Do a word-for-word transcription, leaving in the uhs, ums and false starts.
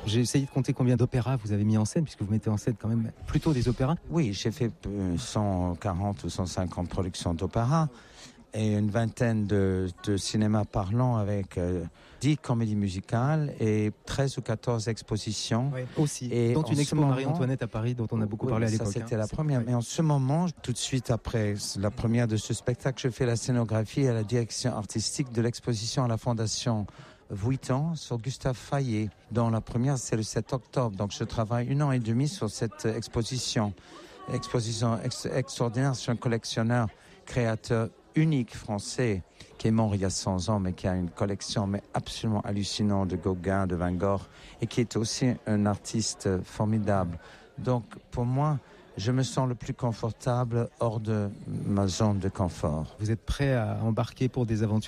J'ai essayé de compter combien d'opéras vous avez mis en scène, puisque vous mettez en scène quand même plutôt des opéras. Oui, j'ai fait cent quarante ou cent cinquante productions d'opéra et une vingtaine de, de cinéma parlant avec euh, dix comédies musicales et treize ou quatorze expositions. Oui, aussi, et dont une expo moment, Marie-Antoinette à Paris, dont on a beaucoup oui, parlé à ça l'époque. c'était hein. la première. Ouais. Mais en ce moment, tout de suite après la première de ce spectacle, je fais la scénographie et la direction artistique de l'exposition à la Fondation Vuitton sur Gustave Fayet, dont la première c'est le sept octobre. Donc je travaille une an et demi sur cette exposition. Exposition ex- extraordinaire sur un collectionneur, créateur unique français qui est mort il y a cent ans, mais qui a une collection mais absolument hallucinante de Gauguin, de Van Gogh, et qui est aussi un artiste formidable. Donc pour moi, je me sens le plus confortable hors de ma zone de confort. Vous êtes prêt à embarquer pour des aventures